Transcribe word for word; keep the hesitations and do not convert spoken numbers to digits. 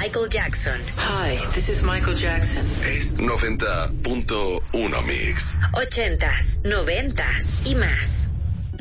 Michael Jackson. Hi, this is Michael Jackson. Es noventa punto uno Mix. Ochentas, noventas y más.